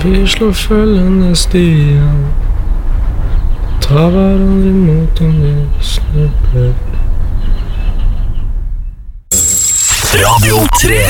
Vi slår følgende stien, tar hverandre imot om vi snubler. Radio 3.